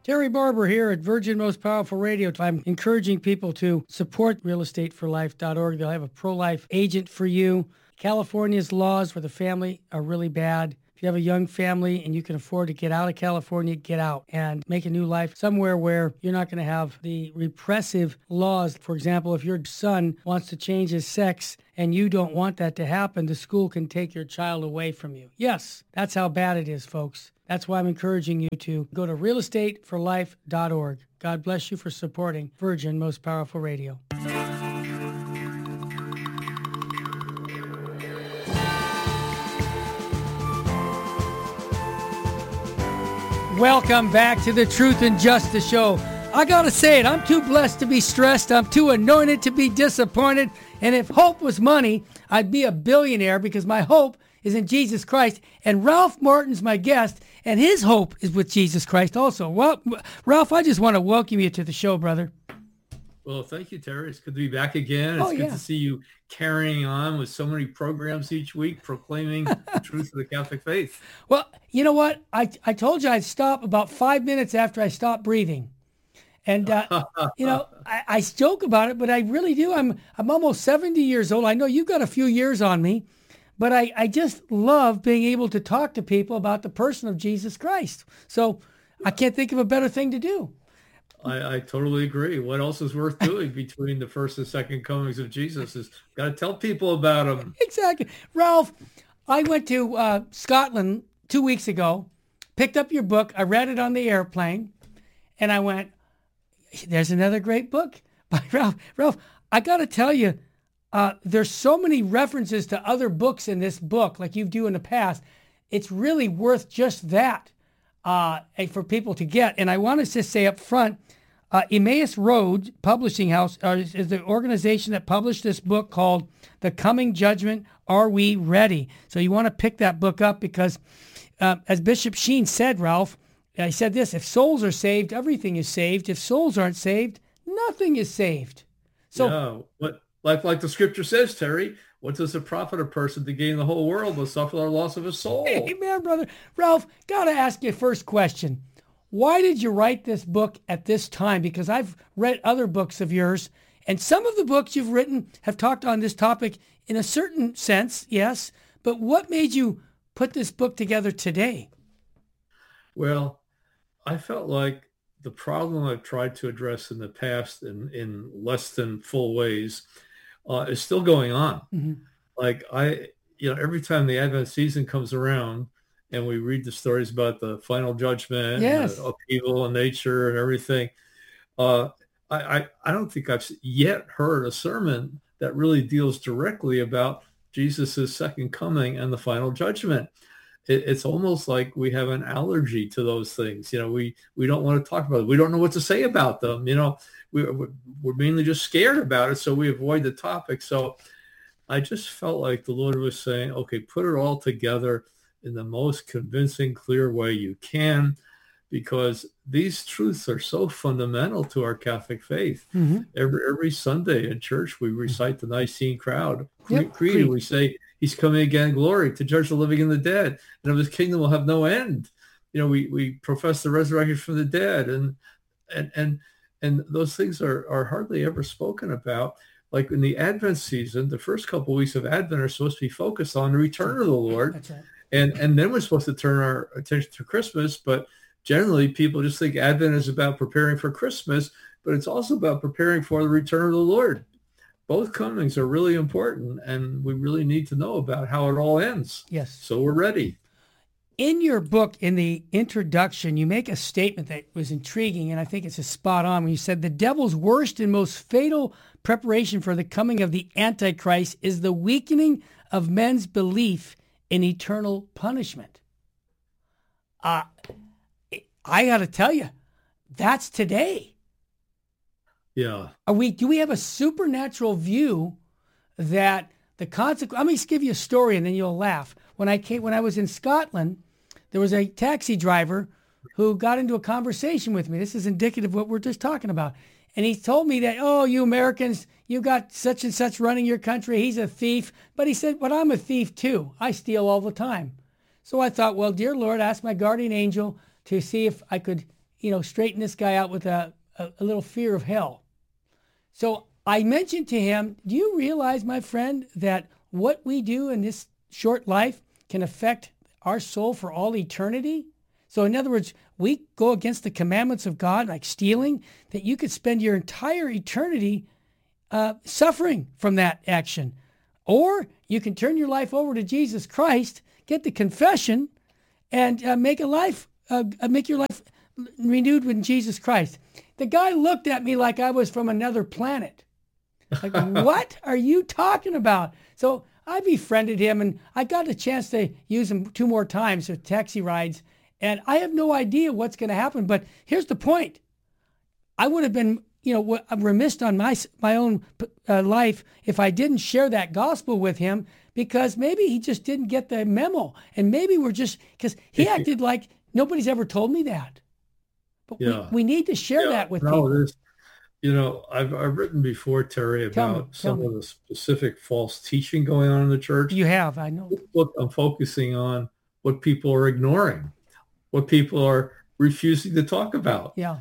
Terry Barber here at Virgin Most Powerful Radio. I'm encouraging people to support realestateforlife.org. They'll have a pro-life agent for you. California's laws for the family are really bad. If you have a young family and you can afford to get out of California, get out and make a new life somewhere where you're not going to have the repressive laws. For example, if your son wants to change his sex and you don't want that to happen, the school can take your child away from you. Yes, that's how bad it is, folks. That's why I'm encouraging you to go to realestateforlife.org. God bless you for supporting Virgin Most Powerful Radio. Welcome back to the Truth and Justice Show. I gotta say it, I'm too blessed to be stressed. I'm too anointed to be disappointed. And if hope was money, I'd be a billionaire because my hope is in Jesus Christ. And Ralph Martin's my guest, and his hope is with Jesus Christ also. Well, Ralph, I just want to welcome you to the show, brother. Well, thank you, Terry. It's good to be back again. It's good to see you carrying on with so many programs each week proclaiming the truth of the Catholic faith. Well, you know what? I told you I'd stop about 5 minutes after I stopped breathing. And, I joke about it, but I really do. I'm almost 70 years old. I know you've got a few years on me, but I just love being able to talk to people about the person of Jesus Christ. So I can't think of a better thing to do. I totally agree. What else is worth doing between the first and second comings of Jesus is got to tell people about him. Exactly. Ralph, I went to Scotland 2 weeks ago, picked up your book. I read it on the airplane, and I went, there's another great book by Ralph. Ralph, I got to tell you, there's so many references to other books in this book, like you do in the past. It's really worth just that for people to get. And I want to just say up front, Emmaus Road Publishing House is the organization that published this book called The Coming Judgment, Are We Ready? So you want to pick that book up because, as Bishop Sheen said, Ralph, he said this, if souls are saved, everything is saved. If souls aren't saved, nothing is saved. So, like the scripture says, Terry, what does it profit a person to gain the whole world but suffer the loss of his soul? Amen, brother. Ralph, got to ask you first question. Why did you write this book at this time? Because I've read other books of yours, and some of the books you've written have talked on this topic in a certain sense, yes, but what made you put this book together today? Well, I felt like the problem I've tried to address in the past in less than full ways is still going on. Mm-hmm. Like every time the Advent season comes around and we read the stories about the final judgment, yes, and upheaval in nature and everything, I don't think I've yet heard a sermon that really deals directly about Jesus's second coming and the final judgment. It's almost like we have an allergy to those things. We don't want to talk about it. We don't know what to say about them. We're mainly just scared about it, so we avoid the topic. So I just felt like the Lord was saying, okay, put it all together in the most convincing, clear way you can, because these truths are so fundamental to our Catholic faith. Mm-hmm. Every Sunday in church, we recite the Nicene Creed. Creed. We say, He's coming again in glory to judge the living and the dead, and of his kingdom will have no end. We profess the resurrection from the dead, and those things are hardly ever spoken about. Like in the Advent season, the first couple of weeks of Advent are supposed to be focused on the return of the Lord. That's right. And then we're supposed to turn our attention to Christmas, but generally people just think Advent is about preparing for Christmas, but it's also about preparing for the return of the Lord. Both comings are really important, and we really need to know about how it all ends. Yes. So we're ready. In your book, in the introduction, you make a statement that was intriguing, and I think it's a spot on when you said the devil's worst and most fatal preparation for the coming of the Antichrist is the weakening of men's belief in eternal punishment. I got to tell you, that's today. Yeah. Do we have a supernatural view that the consequence? Let me just give you a story and then you'll laugh. When I was in Scotland, there was a taxi driver who got into a conversation with me. This is indicative of what we're just talking about. And he told me that, oh, you Americans, you got such and such running your country. He's a thief. But he said, but I'm a thief too. I steal all the time. So I thought, well, dear Lord, ask my guardian angel to see if I could straighten this guy out with a little fear of hell. So I mentioned to him, do you realize, my friend, that what we do in this short life can affect our soul for all eternity? So in other words, we go against the commandments of God, like stealing, that you could spend your entire eternity suffering from that action. Or you can turn your life over to Jesus Christ, get the confession, and make your life renewed with Jesus Christ. The guy looked at me like I was from another planet. Like, what are you talking about? So I befriended him, and I got a chance to use him 2 more times with taxi rides. And I have no idea what's going to happen. But here's the point. I would have been, remiss on my own life if I didn't share that gospel with him, because maybe he just didn't get the memo. And maybe because he acted like nobody's ever told me that. But we need to share that with people. I've written before, Terry, about some of the specific false teaching going on in the church. You have, I know. Look, I'm focusing on what people are ignoring, what people are refusing to talk about. Yeah.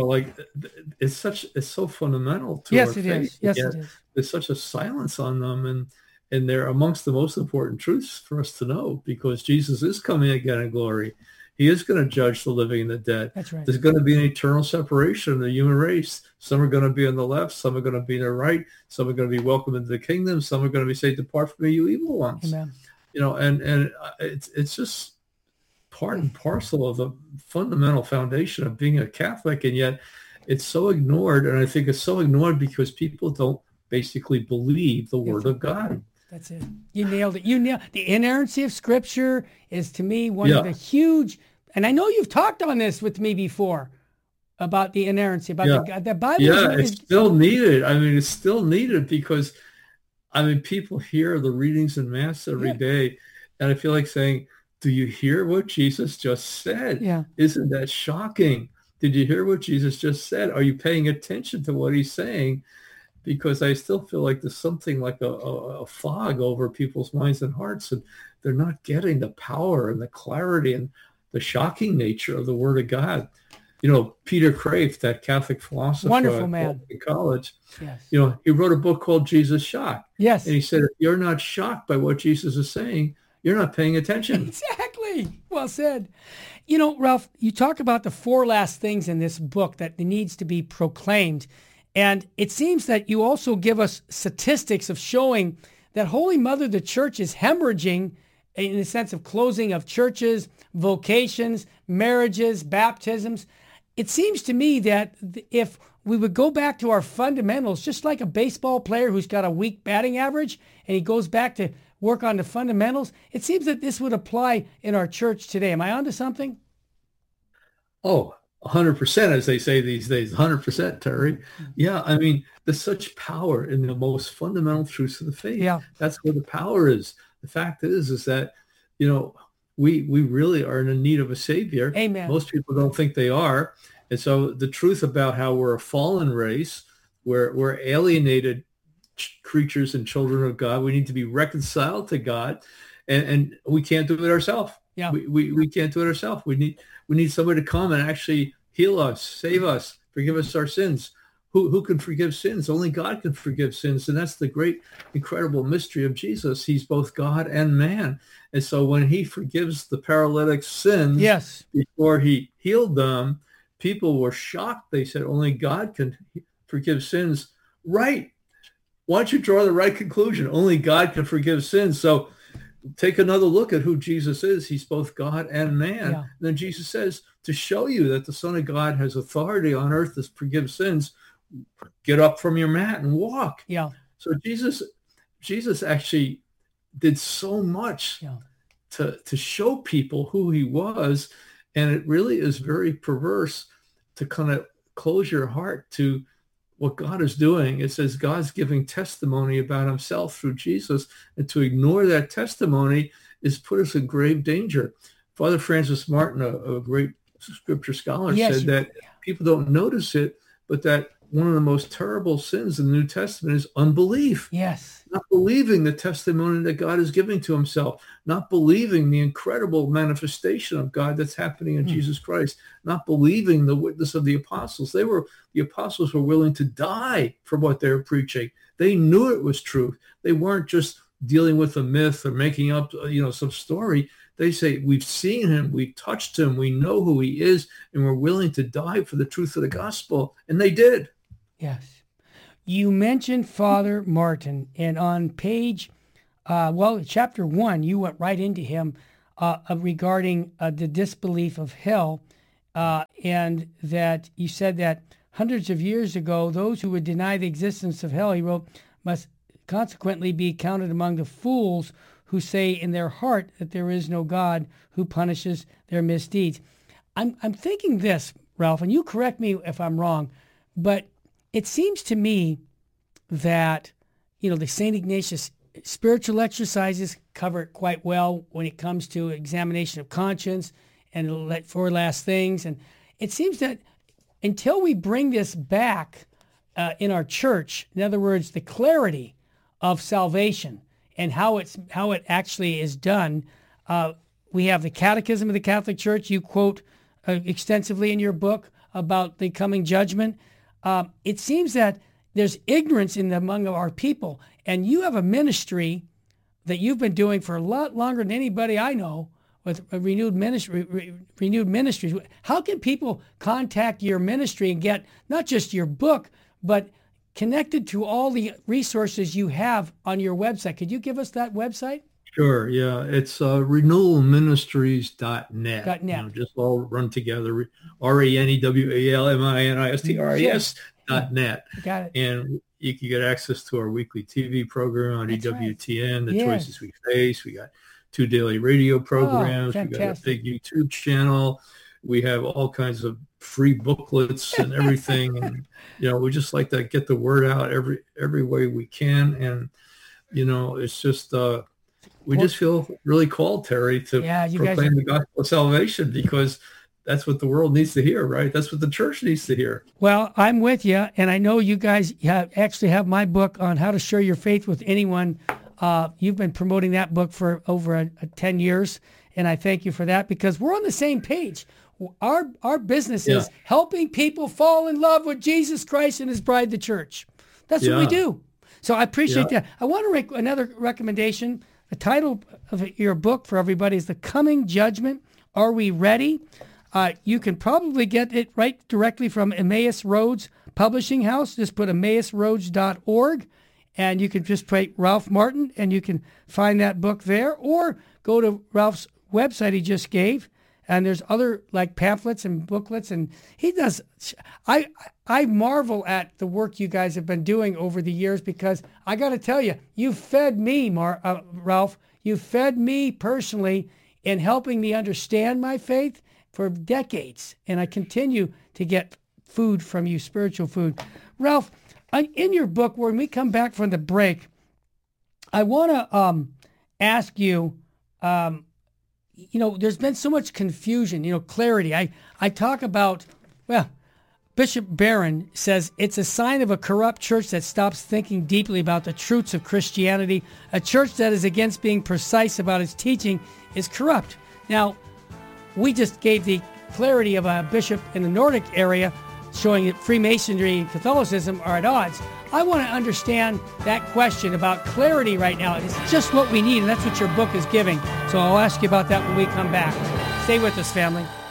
It's so fundamental to our faith. Yes, it is. There's such a silence on them, and they're amongst the most important truths for us to know, because Jesus is coming again in glory. He is going to judge the living and the dead. That's right. There's going to be an eternal separation of the human race. Some are going to be on the left. Some are going to be on the right. Some are going to be welcomed into the kingdom. Some are going to be said, "Depart from me, you evil ones." Amen. And it's just part and parcel of the fundamental foundation of being a Catholic. And yet it's so ignored. And I think it's so ignored because people don't basically believe the word of God. That's it. You nailed it. The inerrancy of Scripture is, to me, one of the huge, and I know you've talked on this with me before about the inerrancy, about the Bible. Yeah, it's still needed. I mean, it's still needed because, people hear the readings in Mass every day, and I feel like saying, do you hear what Jesus just said? Yeah. Isn't that shocking? Did you hear what Jesus just said? Are you paying attention to what he's saying? Because I still feel like there's something like a fog over people's minds and hearts, and they're not getting the power and the clarity and the shocking nature of the Word of God. Peter Kreeft, that Catholic philosopher, wonderful man, in college, yes. He wrote a book called Jesus Shock. Yes. And he said, if you're not shocked by what Jesus is saying, you're not paying attention. Exactly. Well said. Ralph, you talk about the 4 last things in this book that needs to be proclaimed. And it seems that you also give us statistics of showing that Holy Mother, the Church, is hemorrhaging in the sense of closing of churches, vocations, marriages, baptisms. It seems to me that if we would go back to our fundamentals, just like a baseball player who's got a weak batting average and he goes back to work on the fundamentals, it seems that this would apply in our church today. Am I onto something? Oh, 100%, as they say these days, 100%, Terry. Yeah, there's such power in the most fundamental truths of the faith. Yeah. That's where the power is. The fact is that, we really are in need of a savior. Amen. Most people don't think they are. And so the truth about how we're a fallen race, we're alienated creatures and children of God. We need to be reconciled to God, and we can't do it ourselves. Yeah. We can't do it ourselves. We need somebody to come and actually heal us, save us, forgive us our sins. Who can forgive sins? Only God can forgive sins. And that's the great, incredible mystery of Jesus. He's both God and man. And so when he forgives the paralytic's sins before he healed them, people were shocked. They said, only God can forgive sins. Right. Why don't you draw the right conclusion? Only God can forgive sins. So take another look at who Jesus is. He's both God and man. And then Jesus says, to show you that the Son of God has authority on earth to forgive sins, get up from your mat and walk. Yeah. So Jesus actually did so much to show people who he was. And it really is very perverse to kind of close your heart to what God is doing. It says God's giving testimony about himself through Jesus, and to ignore that testimony is put us in grave danger. Father Francis Martin, a great scripture scholar, said that people don't notice it, but that one of the most terrible sins in the New Testament is unbelief. Yes. Not believing the testimony that God is giving to himself, not believing the incredible manifestation of God that's happening in Jesus Christ, not believing the witness of the apostles. The apostles were willing to die for what they were preaching. They knew it was truth. They weren't just dealing with a myth or making up, some story. They say, we've seen him, we've touched him, we know who he is, and we're willing to die for the truth of the gospel. And they did. Yes. You mentioned Father Martin, and on page, chapter 1, you went right into him regarding the disbelief of hell, and that you said that hundreds of years ago, those who would deny the existence of hell, he wrote, must consequently be counted among the fools who say in their heart that there is no God who punishes their misdeeds. I'm thinking this, Ralph, and you correct me if I'm wrong, but it seems to me that, the St. Ignatius spiritual exercises cover it quite well when it comes to examination of conscience and four last things. And it seems that until we bring this back in our church, in other words, the clarity of salvation and how it actually is done, we have the Catechism of the Catholic Church. You quote extensively in your book about the coming judgment. It seems that there's ignorance among our people, and you have a ministry that you've been doing for a lot longer than anybody I know with a renewed ministries. How can people contact your ministry and get not just your book, but connected to all the resources you have on your website? Could you give us that website? Sure, yeah. It's renewalministries.net. .net. Just all run together, RENEWALMINISTRIS.net. Got it. And you can get access to our weekly TV program on That's EWTN, The Yes. Choices We Face. We got 2 daily radio programs. We got a fantastic. big YouTube channel. We have all kinds of free booklets and everything. And, we just like to get the word out every way we can. And, it's just... we just feel really called, Terry, to proclaim the gospel of salvation, because that's what the world needs to hear, right? That's what the church needs to hear. Well, I'm with you, and I know you guys actually have my book on how to share your faith with anyone. You've been promoting that book for over 10 years, and I thank you for that, because we're on the same page. Our business is helping people fall in love with Jesus Christ and his bride, the church. That's what we do. So I appreciate that. I want to make another recommendation. The title of your book for everybody is The Coming Judgment. Are we ready? You can probably get it right directly from Emmaus Roads Publishing House. Just put emmausroads.org, and you can just put Ralph Martin, and you can find that book there. Or go to Ralph's website he just gave, and there's other like pamphlets and booklets, and he does. I marvel at the work you guys have been doing over the years, because I got to tell you, you fed me, Ralph. You fed me personally in helping me understand my faith for decades, and I continue to get food from you, spiritual food. Ralph, in your book, when we come back from the break, I want to ask you. There's been so much confusion, clarity. I talk about, Bishop Barron says it's a sign of a corrupt church that stops thinking deeply about the truths of Christianity. A church that is against being precise about its teaching is corrupt. Now, we just gave the clarity of a bishop in the Nordic area showing that Freemasonry and Catholicism are at odds. I want to understand that question about clarity right now. It's just what we need, and that's what your book is giving. So I'll ask you about that when we come back. Stay with us, family.